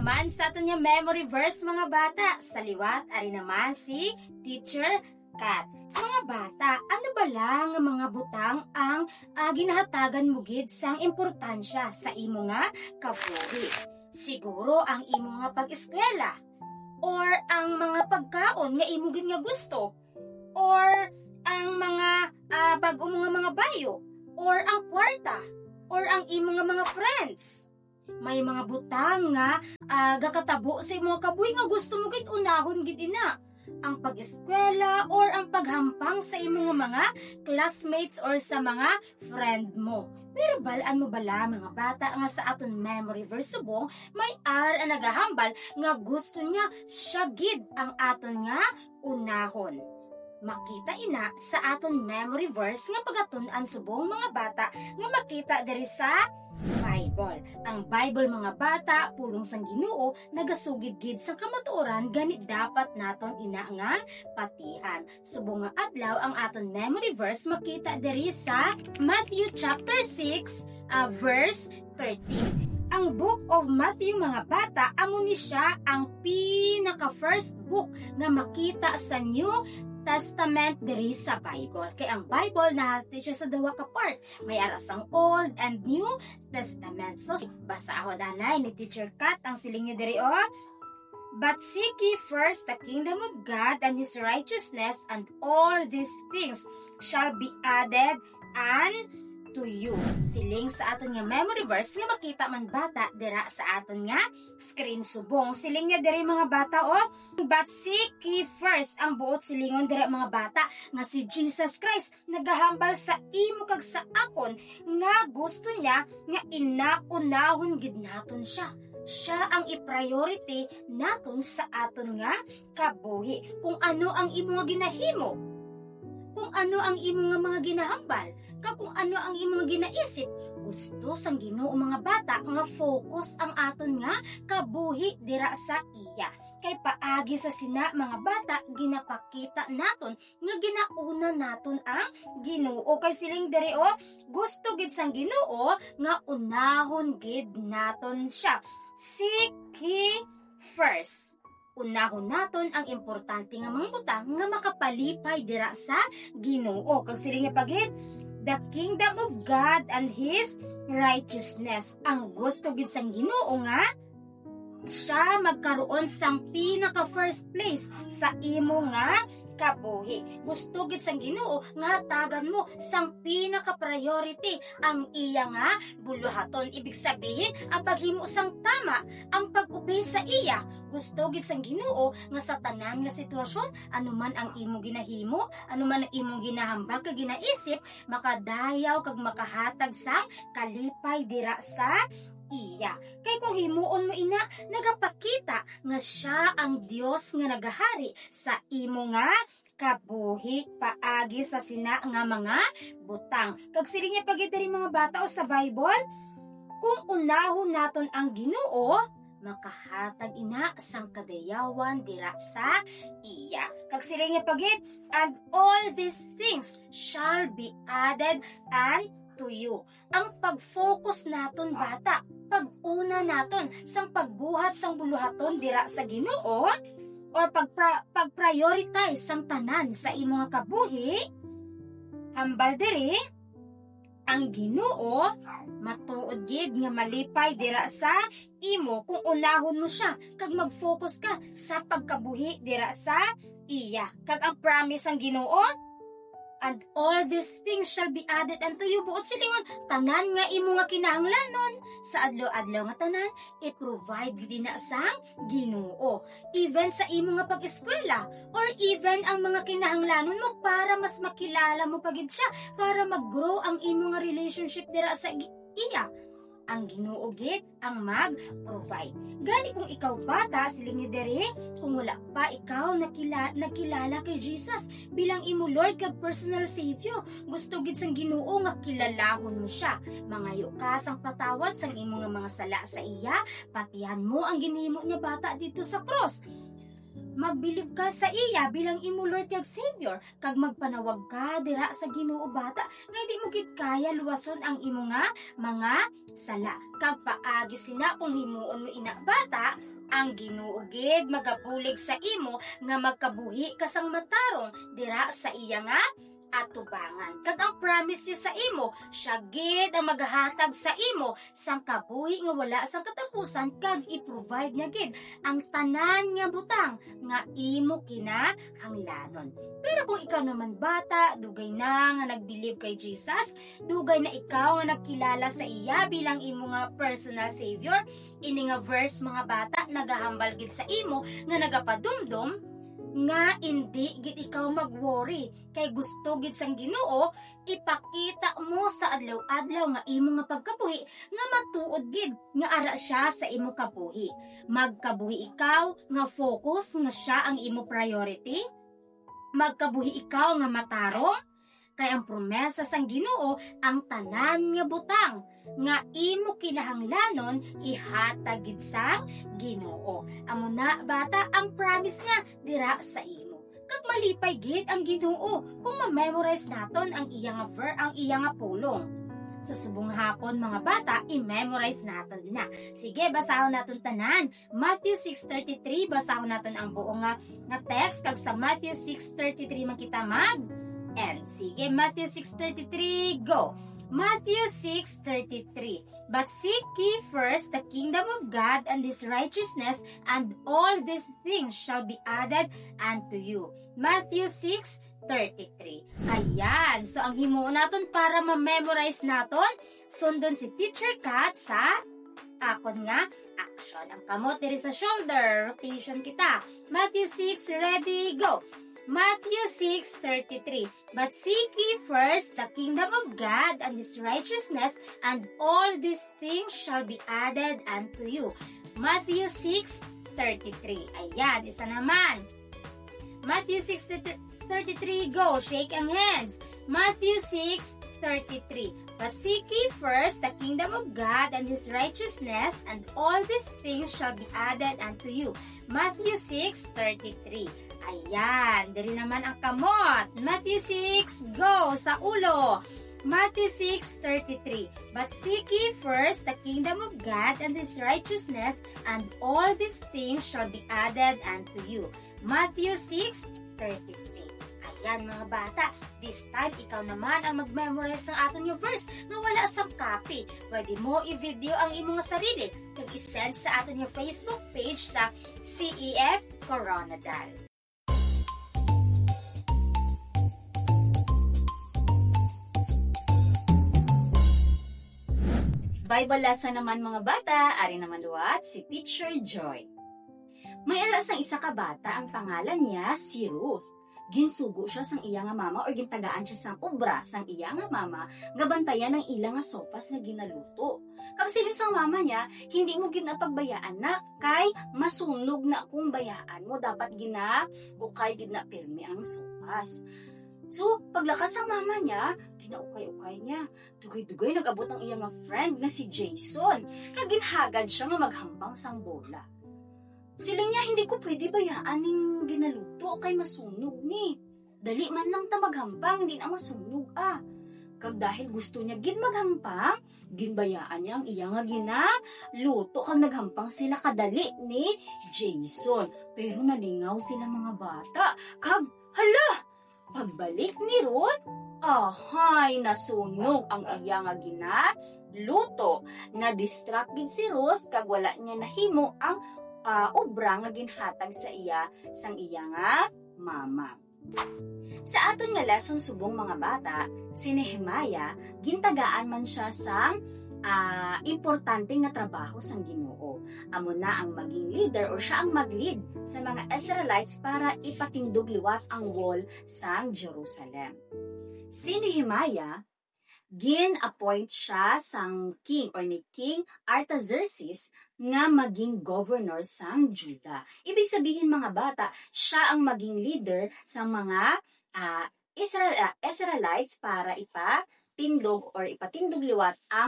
naman sa aton nga memory verse mga bata. Sa liwat, ari naman si Teacher Kat. Mga bata, ano ba lang nga mga butang ang ginahatagan mo gid sang importansya sa imo nga kabuhi? Siguro ang imo nga pag-eskwela, or ang mga pagkaon nga imo gid nga gusto, or ang mga bag-o mga bayo, or ang kwarta, or ang imo nga mga friends. May mga butang nga gakatabo sa imo kabuhi nga gusto mo gid unahon gid ina. Ang pag-eskwela or ang paghampang sa imo nga mga classmates or sa mga friend mo. Pero balaan mo bala mga bata nga sa aton memory verse subong may ang nagahambal nga gusto niya siya gid ang aton nga unahon. Makita ina sa aton memory verse nga pagatun-an subong mga bata nga makita diri sa Bible. Ang Bible mga bata, pulong sang Ginoo, nagasugid-gid sa kamatuoran gani dapat naton ina nga patihan. Subong nga adlaw ang aton memory verse makita diri sa Matthew chapter 6 verse 13. Ang Book of Matthew mga bata, amo ni siya ang pinaka first book nga makita sa New Testament diri sa Bible. Kay ang Bible nahati siya sa duha ka part. May aras ang Old and New Testament. So, basahon nanay ni Teacher Kat ang siling niya diri But seek ye first the kingdom of God and His righteousness, and all these things shall be added unto you. Siling sa aton nga memory verse nga makita man bata dira sa aton nga screen subong. Siling niya diri mga bata But seek ye first ang buot silingon dira mga bata nga si Jesus Christ nagahambal sa imo kag sa akon nga gusto niya nga inaunahon gid naton siya. Siya ang i-priority naton sa aton nga kabuhi. Kung ano ang imo nga ginahimo, kung ano ang imo nga mga ginahambal, kung ano ang imo nga ginaisip, gusto sang Ginoo mga bata nga focus ang aton nga kabuhi dira sa iya. Kay paagi sa sina mga bata ginapakita naton nga ginauna naton ang Ginoo. Kay siling diri gusto gid sang Ginoo nga unahon gid naton siya. Seek ye first. Unahon naton ang importante nga mga butang nga makapalipay dira sa Ginoo. Kag siling nga pagid the kingdom of God and His righteousness. Ang gusto gid sang Ginoo nga siya magkaroon sang pinaka first place sa imo nga kabuhi. Gusto gid sang Ginoo nga hatagan mo sang pinaka priority ang iya nga buluhaton. Ibig sabihin ang paghimo sang tama, ang pag-obey sa iya. Gusto gid sang Ginoo nga sa tanan nga sitwasyon, anuman ang imo ginahimo, anuman ang imong ginahambal kag ginaisip, makadayaw kag makahatag sang kalipay dira sa iya. Kay kung himuon mo ina, nagapakita nga siya ang Dios nga nagahari sa imo nga kabuhi paagi sa sina nga mga butang. Kag siling niya pagid diri mga bata sa Bible, kung unahon naton ang Ginoo, makahatag ina sang kadayawan dira sa iya. Kag siling niya pagid, and all these things shall be added unto you. Ang pag-focus naton bata, pag-una naton sang pagbuhat sang buluhaton dira sa Ginoo, or pag-prioritize sang tanan sa imo nga kabuhi, hambal diri ang Ginoo matuod gid nga malipay dira sa imo kung unahon mo siya kag mag-focus ka sa pagkabuhi dira sa iya. Kag ang promise ang Ginoo, and all these things shall be added unto you. Buot silingon, tanan nga imo nga kinahanglanon sa adlaw-adlaw nga tanan, i-provide gid na sang Ginoo. Even sa imo nga pag-eskwela, or even ang mga kinahanglanon mo para mas makilala mo pagid siya, para mag-grow ang imo nga relationship dira sa iya. Ang Ginoo gid ang mag-provide. Gani kung ikaw bata, siling ni dere, kung wala pa ikaw nakilala kay Jesus bilang imo Lord kag personal Savior, gusto gid sang Ginoo nga kilalahon mo siya. Mangayo ka sang patawad sang imo nga mga sala sa iya, patihan mo ang ginhimo niya bata dito sa cross. magbiliv ka sa iya bilang imo Lord kag Savior, kag magpanawag ka dira sa Ginoo bata, nga hindi mo gid kaya luwason ang imo nga mga sala. Kag paagi sina kung himuon mo ina bata, ang Ginoo gid magabulig sa imo nga magkabuhi ka sang matarong dira sa iya nga atubangan. Kag ang promise niya sa imo, siya gid ang maghatag sa imo sang kabuhi nga wala sang katapusan, kag i-provide niya gid ang tanan nga butang nga imo kinahanglanon. Pero kung ikaw naman bata, dugay na nga nagbilieve kay Jesus, dugay na ikaw nga nagkilala sa iya bilang imo nga personal savior, ini nga verse mga bata nagahambal gid sa imo nga nagapadumdum nga hindi gid ikaw mag-worry kay gusto gid sang Ginoo ipakita mo sa adlaw-adlaw nga imo nga pagkabuhi nga matuod gid nga ara siya sa imo kabuhi. Magkabuhi ikaw nga focus nga siya ang imo priority. Magkabuhi ikaw nga matarong kay ang promesa sang Ginoo ang tanan nga butang nga imo kinahanglanon ihatag gid sang Ginoo. Amo na bata ang promise nga dira sa imo. Kag malipay gid ang Ginoo kung ma-memorize naton ang iya nga ang iya nga pulong. Sa subong hapon mga bata, i-memorize naton din na. Sige, basahon naton tanan. Matthew 6:33, basahon naton ang buong nga text kag sa Matthew 6:33 man kita and sige, Matthew 6:33, go! Matthew 6:33, but seek ye first the kingdom of God and His righteousness, and all these things shall be added unto you. Matthew 6:33. Ayan, so ang himuon naton para ma-memorize naton, sundon si Teacher Kat sa akon nga action. Ang kamot diri sa shoulder, rotation kita. Matthew 6, ready, go! Matthew 6:33, but seek ye first the kingdom of God and His righteousness, and all these things shall be added unto you. Matthew 6:33. Ayan, isa naman. Matthew 6:33, go, shake ang hands. Matthew 6:33, but seek ye first the kingdom of God and His righteousness, and all these things shall be added unto you. Matthew 6:33. Ayan, dali naman ang kamot. Matthew 6, go, sa ulo. Matthew 6:33, but seek ye first the kingdom of God and His righteousness, and all these things shall be added unto you. Matthew 6:33. Ayan mga bata, this time ikaw naman ang mag-memorize ng aton yung verse na wala sang copy. Pwede mo i-video ang imong sarili kag i-send sa aton yung Facebook page sa CEF Coronadal. Bible lesson naman mga bata, ari naman duwat si Teacher Joy. May alas ang isa ka bata, ang pangalan niya si Ruth. Ginsugo siya sang iya nga mama or gintagaan siya sang obra sang iya nga mama nga bantayan ng ilang nga sopas nga ginaluto. Kag silin sang mama niya, hindi mo ginapagbayaan na kay masunog na kung bayaan mo dapat gina o kay ginapirmi ang sopas. So, paglakad sa mama niya, kinaukay-ukay niya. Dugay-dugay nag-abot ang iyang friend na si Jason. Kaginhagad siya nga maghambang sang bola. Siling niya, hindi ko pwede bayaan ning ginaluto kay masunog ni. Dali man lang ta maghambang, hindi na masunog Kag dahil gusto niya gin maghampang, ginbayaan niya ang iyang nga ginaluto kag naghampang sila kadali ni Jason. Pero nalingaw sila mga bata. Kag, hala! Pagbalik ni Ruth, nasunog ang iya nga ginaluto. Na-distract gid si Ruth kag wala niya nahimo ang obra nga ginhatag sa iya sang iya nga mama. Sa aton nga lesson subong mga bata, si Nehemiah gintagaan man siya sang importante nga trabaho sang Ginoo. Amo na ang maging leader o siya ang mag-lead sa mga Israelites para ipatindog liwat ang wall sang Jerusalem. Si Nehemiah, gin-appoint siya sang king or ni King Artaxerxes nga maging governor sang Juda. Ibig sabihin mga bata, siya ang maging leader sa mga Israelites para ipatindog or ipatindog liwat ang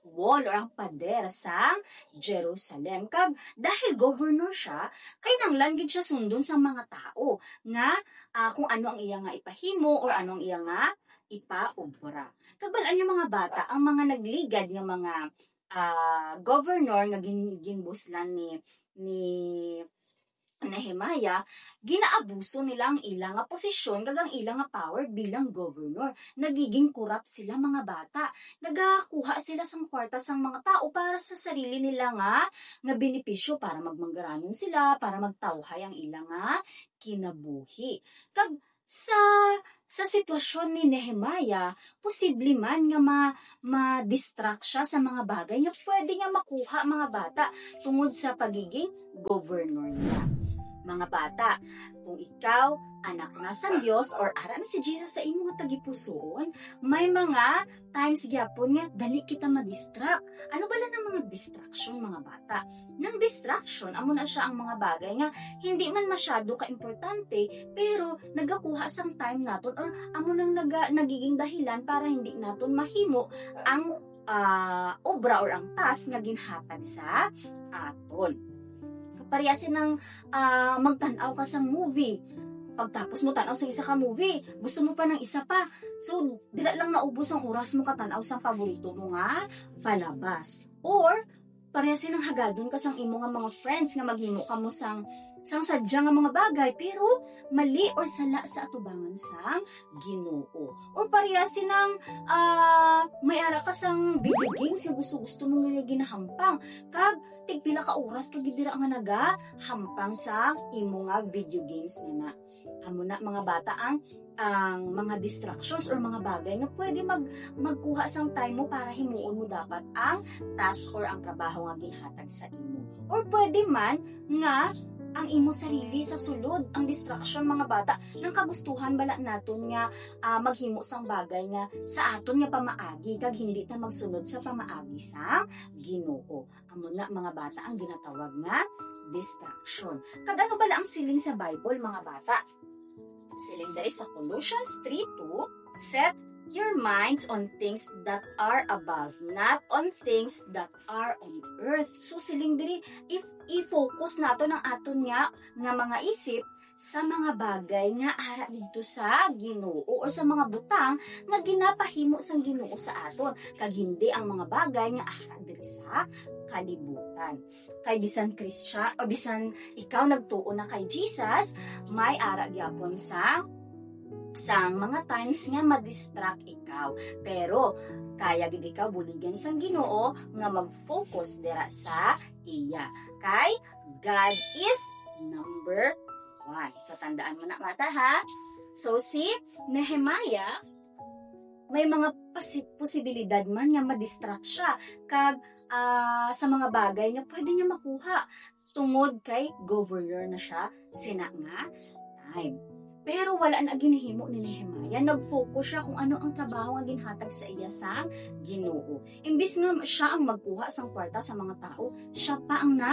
wall or ang pader sa Jerusalem. Kag dahil governor siya, kay nanglan gid siya sundon sa mga tao nga kung ano ang iya nga ipahimo or ano ang iya nga ipaubra. Kag balaan yung mga bata, ang mga nagligad nga mga governor nga ginbuslan ni Nehemiah, ginaabuso nila ang ilang nga posisyon kag ang ilang nga power bilang governor. Nagiging corrupt sila mga bata. Nagakuha sila sang kwarta sang mga tao para sa sarili nila nga benepisyo para magmanggaranon sila, para magtawhay ang ilang nga kinabuhi. Kag sa sitwasyon ni Nehemiah, posible man nga ma-distract siya sa mga bagay nga pwede niya makuha mga bata tungod sa pagiging governor niya. Mga bata, kung ikaw, anak na sa Diyos, or ara na si Jesus sa imo nga tagipusoon, may mga times gyapon nga dali kita ma-distract. Ano bala ng mga distraction mga bata? Nang distraction, amo na siya ang mga bagay nga hindi man masyado ka-importante, pero nagakuha sang time naton or amo nang nagiging dahilan para hindi naton mahimo ang obra or ang task nga ginhatag sa aton. Pariyasin ng magtanaw ka sa movie. Pagtapos mo tanaw sa isa ka movie, gusto mo pa ng isa pa. So, dila lang naubos ang oras mo katanaw sa paborito mo nga palabas. Or, pariyasin ng hagadon ka sang imo nga mga friends nga maghimo ka mo sang sadya nga mga bagay, pero mali or sala sa atubangan sang Ginoo. Or pariyasin ng may ara ka sang video games nga gusto mo nga ginahampang. Kag tigpila ka oras kag dira nga nagahampang sa imo nga video games na. Amo na mga bata ang mga distractions or mga bagay nga pwede magkuha sang time mo para himuon mo dapat ang task or ang trabaho nga ginhatag sa imo. Or pwede man nga ang imo sarili sa sulod, ang distraction mga bata, nang kagustuhan bala naton nga maghimo sang bagay nga sa aton nga pamaagi kag hindi ta magsunod sa pamaagi sa Ginoo. Amo na mga bata ang ginatawag nga distraction. Kag ano bala ang siling sa Bible mga bata? Siling diri sa Colossians 3:2, set your minds on things that are above, not on things that are on earth. So siling diri i-focus nato ng aton nga mga isip sa mga bagay nga ara didto sa Ginoo o sa mga butang nga ginapahimo sang Ginoo sa aton, kag hindi ang mga bagay nga ara diri sa kalibutan. Kay bisan Kristyan o bisan ikaw nagtuo na kay Jesus, may ara gyapon sang mga times nga ma-distract ikaw. Pero kaya gid ikaw buligan sang Ginoo nga mag-focus dira sa iya. Kay God is number 1. So tandaan mo na mata ha. So si Nehemiah, may mga posibilidad man nga ma-distract siya kag sa mga bagay nga pwede niya makuha tungod kay governor na siya sina nga time. Pero wala na ginhimo ni Nehemiah. Nag-focus siya kung ano ang trabaho nga ginhatag sa iya sang Ginoo. Imbis nga siya ang magkuha sang kwarta sa mga tao, siya pa ang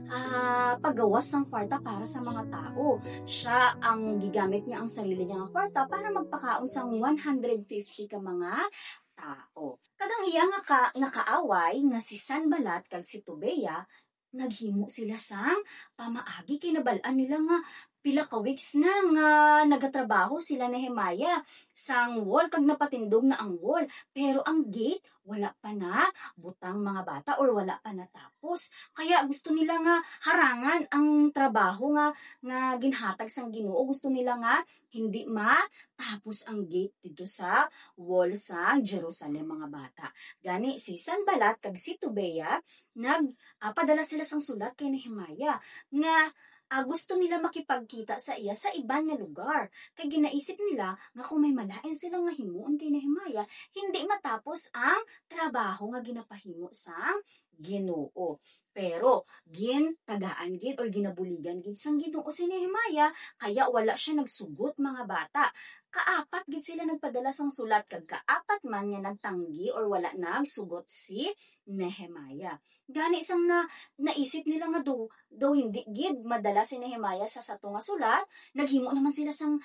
paggawas sang kwarta para sa mga tao. Siya ang gigamit niya ang sarili niya nga kwarta para magpakaon sang 150 ka mga tao. Kadang iya nga kaaway nga si Sanballat kag si Tobiah, naghimo sila sang pamaagi, kinabalaan nila nga pila ka weeks na nga nagatrabaho sila Nehemiah sang wall kag napatindog na ang wall, pero ang gate wala pa na butang mga bata or wala pa natapos. Kaya gusto nila nga harangan ang trabaho nga ginhatag sang Ginoo. Gusto nila nga hindi matapos ang gate dito sa wall sa Jerusalem mga bata. Gani si Sanballat kag si Tobiah padala sila sang sulat kay Nehemiah nga gusto nila makipagkita sa iya sa iban nga lugar. Kay ginaisip nila nga kung may malain silang nga himuon kay Nehemiah, hindi matapos ang trabaho nga ginapahimo sang Ginoo. Pero gintagaan gid o ginabuligan gid sang Ginoo si Nehemiah, kaya wala siya nagsugot mga bata. Kaapat gid sila nagpadala sang sulat kag kaapat man nga nagtanggi or wala nagsugot si Nehemiah. Gani sang naisip nila nga daw hindi gid madala si Nehemiah sa sato nga sulat, naghimo naman sila sang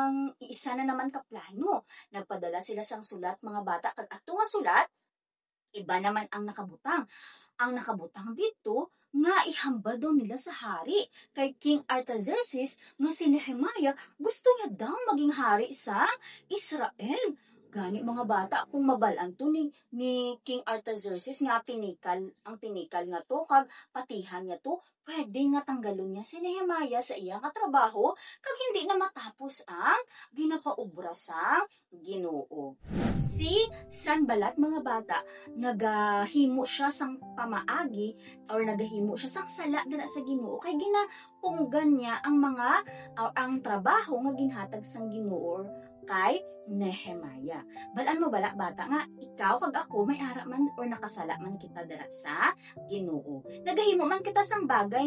isa na naman ka plano. Nagpadala sila sang sulat mga bata kag ato nga sulat Iba naman ang nakabutang. Ang nakabutang dito nga ihambal daw nila sa hari. Kay King Artaxerxes nga si Nehemiah gusto niya daw maging hari sa Israel. Gani mga bata, kung mabalaan to ni King Artaxerxes nga ang tinikal nga to, kag patihan niya to, pwede nga tanggalon niya si Nehemiah sa iya nga trabaho, kag hindi na matapos ang ginapaubra sa Ginoo. Si Sanballat mga bata, nagahimo siya sang pamaagi or nagahimo siya sang sala dala sa Ginoo kay ginapunggan niya ang trabaho nga ginhatag sang Ginoo kay Nehemiah. Balaan mo bala bata nga ikaw kag ako may ara man or nakasala man kita dala sa Ginoo. Nagahimo man kita sang bagay